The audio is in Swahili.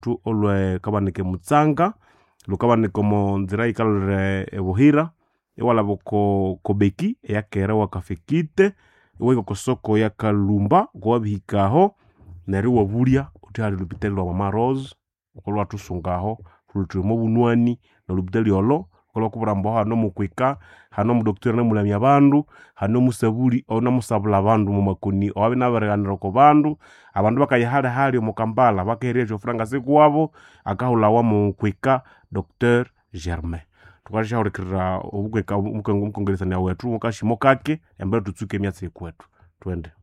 lwetu olwe kabanike mutsanga lukabanike mo nzira ikalure ebuhira ewala boko kobeki eyakera wakafekite weko kosoko ya Kalumba kwabihikaho nari wabulia utali lupitali lwa Mama Rose ukolwa tusungaho tulutimo bunwani no lupitali olo kolwa kuburambo hano mukwika hano mu docteur na mulamya bandu hano musabuli ona musabula abandu mu makoni owabe nabareganira ko bandu abandu bakayihale hali mu Kampala bakereje ofranga sekuwabo akahulawa mu kwika Dr. Germain tukashahurikira obukweka umukongereza na wetu mukashimo kake embere tutsuke emyatsi kwetu twende